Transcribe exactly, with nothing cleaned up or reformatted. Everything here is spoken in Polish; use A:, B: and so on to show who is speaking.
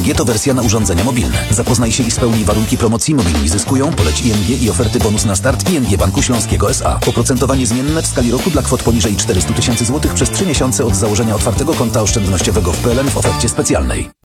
A: G to wersja na urządzenia mobilne. Zapoznaj się i spełnij warunki promocji. Mobilni zyskują. Poleć I N G i oferty bonus na start I N G Banku Śląskiego S A. Oprocentowanie zmienne w skali roku dla kwot poniżej czterysta tysięcy złotych przez trzy miesiące od założenia otwartego konta oszczędnościowego w P L N w ofercie specjalnej.